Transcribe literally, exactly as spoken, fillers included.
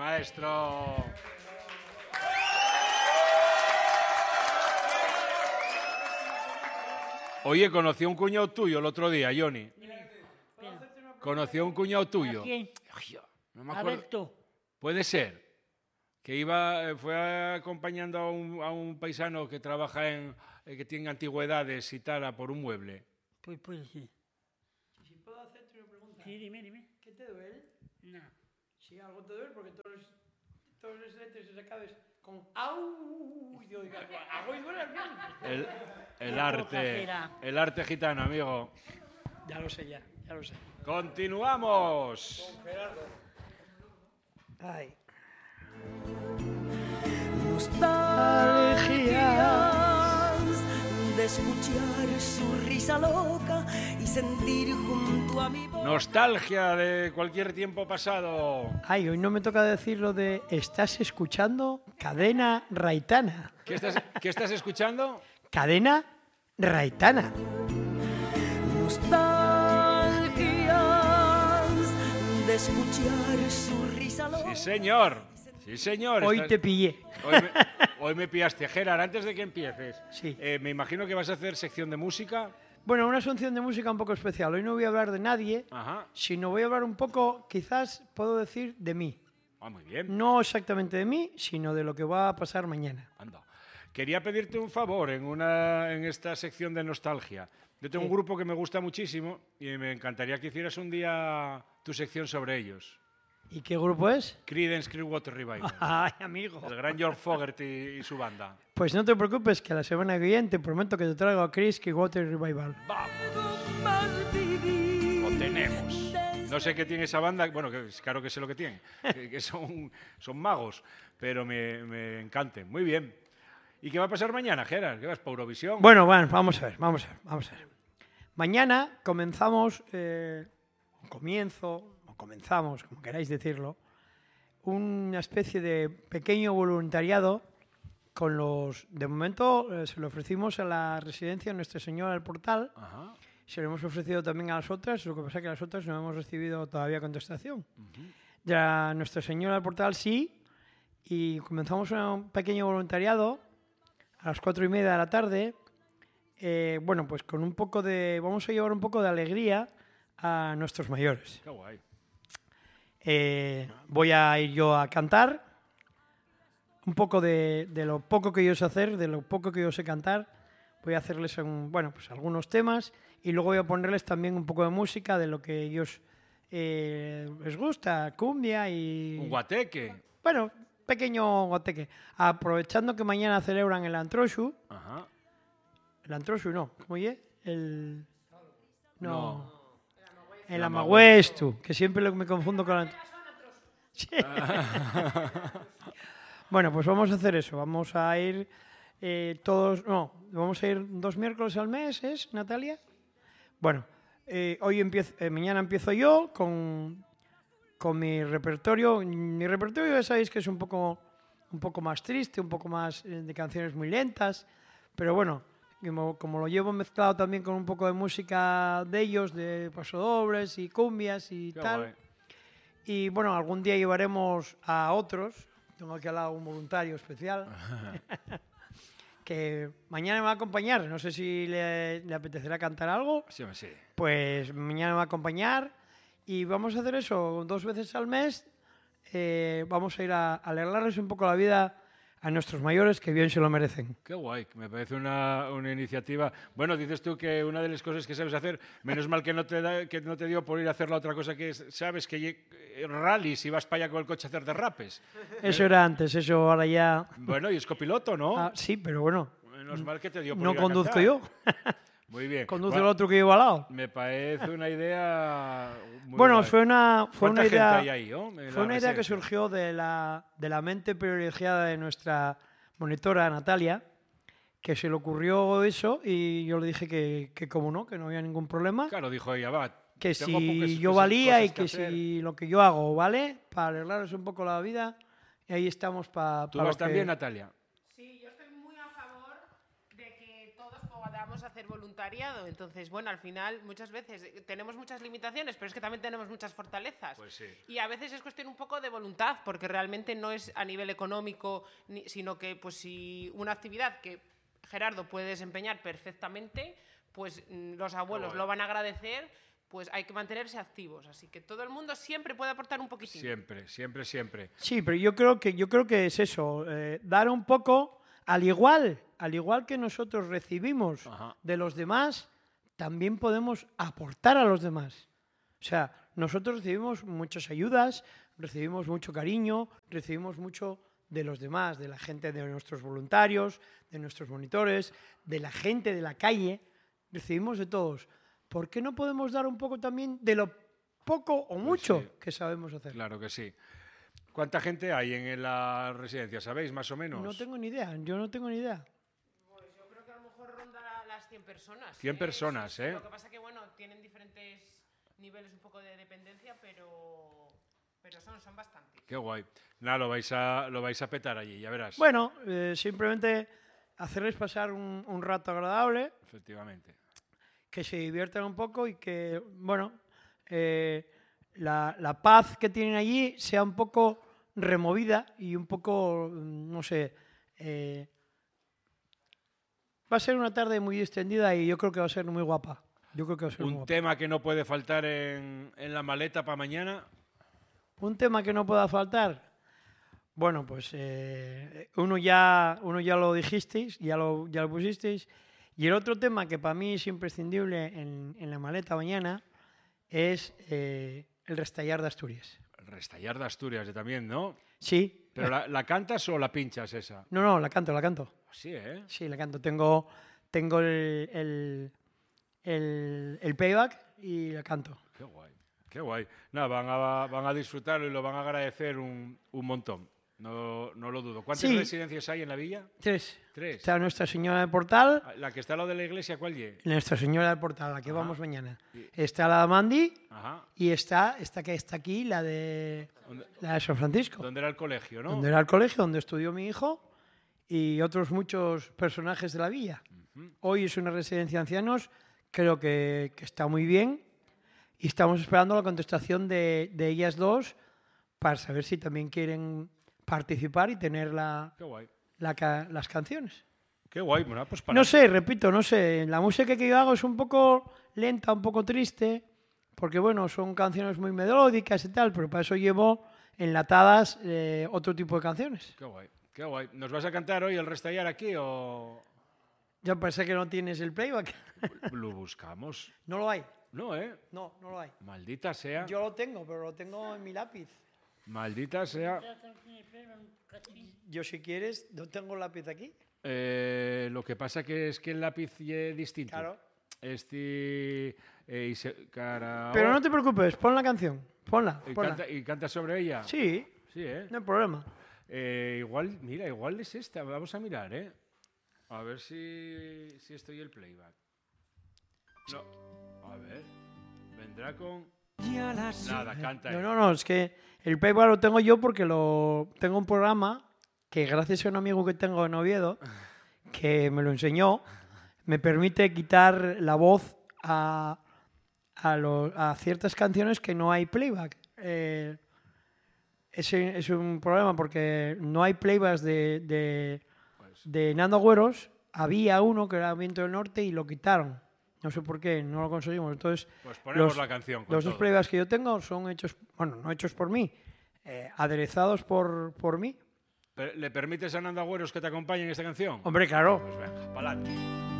maestro. Oye, conocí a un cuñado tuyo el otro día, Johnny. Conocí a un cuñado tuyo. ¿A quién? No me A acuerdo. Berto. Puede ser. Que iba, fue acompañando a un, a un paisano que trabaja en, que tiene antigüedades y tal, a por un mueble. Pues puede ser. Si puedo hacerte una pregunta. Sí, dime, dime. ¿Qué te duele? No. Si algo te duele, porque todos los, todos los letras se acabes con au. Y yo digo, algo y duele al menos. El, el La arte, cojajera. el arte gitano, amigo. Ya lo sé, ya, ya lo sé. Continuamos. Ay. Nostalgias de escuchar su risa loca y sentir junto a mi voz. Nostalgia de cualquier tiempo pasado. Ay, hoy no me toca decir lo de estás escuchando Cadena Raitana. ¿Qué estás, qué estás escuchando? Cadena Raitana. Nostalgias de escuchar su risa loca. Sí, señor. Sí, señor. Hoy Estás- te pillé. Hoy me, hoy me pillaste. Gerard, antes de que empieces, Sí. eh, me imagino que vas a hacer sección de música. Bueno, una sección de música un poco especial. Hoy no voy a hablar de nadie, Ajá. sino voy a hablar un poco, quizás puedo decir, de mí. Ah, muy bien. No exactamente de mí, sino de lo que va a pasar mañana. Anda. Quería pedirte un favor en, una, en esta sección de nostalgia. Yo tengo Sí. un grupo que me gusta muchísimo y me encantaría que hicieras un día tu sección sobre ellos. ¿Y qué grupo es? Creedence Clearwater Revival. Ay, amigo. El gran George Fogerty y, y su banda. Pues no te preocupes, que la semana que viene te prometo que te traigo a Chris Water Revival. ¡Vamos! Lo tenemos. No sé qué tiene esa banda. Bueno, que, claro que sé lo que tienen. Que, que son, son magos. Pero me, me encanten. Muy bien. ¿Y qué va a pasar mañana, Gerard? ¿Qué vas para Eurovisión? Bueno, bueno, vamos a ver, vamos a ver, vamos a ver. Mañana comenzamos, eh, o comienzo, o comenzamos, como queráis decirlo, una especie de pequeño voluntariado con los... De momento eh, se lo ofrecimos a la residencia Nuestra Señora del Portal, Ajá. se lo hemos ofrecido también a las otras, lo que pasa es que las otras no hemos recibido todavía contestación. Ya Nuestra Señora del Portal sí, y comenzamos un pequeño voluntariado a las cuatro y media de la tarde. Eh, bueno, pues con un poco de... Vamos a llevar un poco de alegría a nuestros mayores. Qué guay. Eh, voy a ir yo a cantar un poco de, de lo poco que yo sé hacer, de lo poco que yo sé cantar. Voy a hacerles un, bueno, pues algunos temas y luego voy a ponerles también un poco de música de lo que ellos eh, les gusta, cumbia y... Un guateque. Bueno, pequeño guateque. Aprovechando que mañana celebran el Antroshu. Ajá. El Antroshu no, ¿cómo oye? El... No. No. El Amagüestu, que siempre lo- me confundo con el... Sí. Bueno, pues vamos a hacer eso. Vamos a ir eh, todos... No, vamos a ir dos miércoles al mes, ¿es, Natalia? Bueno, eh, hoy empiezo, eh, mañana empiezo yo con, con mi repertorio. Mi repertorio ya sabéis que es un poco, un poco más triste, un poco más eh, de canciones muy lentas, pero bueno, como, como lo llevo mezclado también con un poco de música de ellos, de pasodobles y cumbias y Qué tal. guay. Y bueno, algún día llevaremos a otros. Tengo aquí al lado un voluntario especial que mañana me va a acompañar. No sé si le, le apetecerá cantar algo. Sí, hombre, sí. Pues mañana me va a acompañar y vamos a hacer eso dos veces al mes. Eh, vamos a ir a, a alegrarles un poco la vida a nuestros mayores, que bien se lo merecen. Qué guay, me parece una, una iniciativa. Bueno, dices tú que una de las cosas que sabes hacer, menos mal que no te da, que no te dio por ir a hacer la otra cosa que es, sabes que lle- rallies y vas para allá con el coche a hacer derrapes. Eso era antes, eso ahora ya... Bueno, y es copiloto, ¿no? Ah, sí, pero bueno, Menos mal que te dio por no ir a conduzco cantar. yo, Muy bien. conduce Va- el otro que llevo al lado. Me parece una idea muy Bueno, guay. fue una, fue ¿Cuánta una idea, gente hay ahí, oh? En fue la una idea que residencia. surgió de la, de la mente privilegiada de nuestra monitora Natalia, que se le ocurrió eso y yo le dije que, que como no, que no había ningún problema, Claro, dijo ella, va. que tengo si pocas yo cosas- valía y cosas que hacer. si lo que yo hago vale, para arreglaros un poco la vida, y ahí estamos para... ¿Tú vas también, Natalia? Sí, yo estoy muy a favor de que todos podamos hacer hacer voluntariado. Entonces, bueno, al final muchas veces tenemos muchas limitaciones, pero es que también tenemos muchas fortalezas. Pues sí. Y a veces es cuestión un poco de voluntad, porque realmente no es a nivel económico, ni, sino que pues si una actividad que Gerardo puede desempeñar perfectamente, pues los abuelos lo van a agradecer, pues hay que mantenerse activos. Así que todo el mundo siempre puede aportar un poquitín. Siempre, siempre, siempre. Sí, pero yo creo que, yo creo que es eso, eh, dar un poco, al igual, al igual que nosotros recibimos Ajá. de los demás, también podemos aportar a los demás. O sea, nosotros recibimos muchas ayudas, recibimos mucho cariño, recibimos mucho de los demás, de la gente, de nuestros voluntarios, de nuestros monitores, de la gente de la calle, recibimos de todos. ¿Por qué no podemos dar un poco también de lo poco o mucho sí. que sabemos hacer? Claro que sí. ¿Cuánta gente hay en la residencia? ¿Sabéis más o menos? No tengo ni idea, yo no tengo ni idea. Pues yo creo que a lo mejor ronda las cien personas. cien personas, sí, sí. ¿eh? Lo que pasa que, bueno, tienen diferentes niveles un poco de dependencia, pero, pero son, son bastantes. Qué guay. Nada, lo vais a, lo vais a petar allí, ya verás. Bueno, eh, simplemente hacerles pasar un, un rato agradable, Efectivamente. que se diviertan un poco y que, bueno, eh, la, la paz que tienen allí sea un poco removida y un poco, no sé, eh, va a ser una tarde muy extendida y yo creo que va a ser muy guapa. Yo creo que va a ser muy Un guapa. tema que no puede faltar en, en la maleta para mañana. Un tema que no pueda faltar. Bueno, pues eh, uno, ya, uno ya lo dijisteis, ya lo, ya lo pusisteis. Y el otro tema que para mí es imprescindible en, en la maleta mañana es eh, el restallar de Asturias. El restallar de Asturias también, ¿no? Sí. ¿Pero la, la cantas o la pinchas esa? No, no, la canto, la canto. Sí, ¿eh? Sí, la canto. Tengo, tengo el, el, el, el playback y la canto. Qué guay, qué guay. Nada, van a, van a disfrutarlo y lo van a agradecer un, un montón. No, no lo dudo. ¿Cuántas Sí. residencias hay en la villa? Tres. Tres. Está Nuestra Señora del Portal, La que está al lado de la iglesia, ¿cuál es? Nuestra Señora del Portal, a la que Ajá. vamos mañana. Y- Está la de Mandi Ajá. y está esta que está aquí, la de, ¿Dónde, la de San Francisco. dónde era el colegio, no? Donde era el colegio, donde estudió mi hijo y otros muchos personajes de la villa. Hoy es una residencia de ancianos, creo que, que está muy bien y estamos esperando la contestación de, de ellas dos para saber si también quieren participar y tener la, Qué guay. la ca- las canciones. Qué guay. Bueno, pues para... No sé, repito, no sé, la música que yo hago es un poco lenta, un poco triste, porque bueno, son canciones muy melódicas y tal, pero para eso llevo enlatadas eh, otro tipo de canciones. Qué guay, qué guay. ¿Nos vas a cantar hoy el restallar aquí o Ya parece que no tienes el playback. lo buscamos? No lo hay. No, ¿eh? No, no lo hay. Maldita sea. Yo lo tengo, pero lo tengo en mi lápiz. Maldita sea. Yo, si quieres, no tengo el lápiz aquí. Eh, lo que pasa que es que el lápiz es distinto. Claro. Este... eh, y se- cara- Pero no te preocupes, pon la canción. Ponla, ¿Y ponla. canta, ¿Y canta sobre ella? Sí, Sí, ¿eh? no hay problema. Eh, igual, mira, igual es esta. Vamos a mirar, ¿eh? A ver si, si estoy el playback. No. A ver. Vendrá con... Nada, canta. No, él. no, no, es que el playback lo tengo yo porque lo tengo un programa que gracias a un amigo que tengo en Oviedo, que me lo enseñó, me permite quitar la voz a, a, lo- a ciertas canciones que no hay playback. Eh, es, es un problema porque no hay playbacks de, de, Pues, de Nando Agüeros. Había uno que era Viento del Norte y lo quitaron. No sé por qué, no lo conseguimos. Entonces, pues ponemos los- la canción. Con los dos todo. playbacks que yo tengo son hechos, bueno, no hechos por mí, eh, aderezados por, por mí. Per- ¿Le permites a Nando Agüeros que te acompañe en esta canción? Hombre, claro. Pues venga, pa'lante.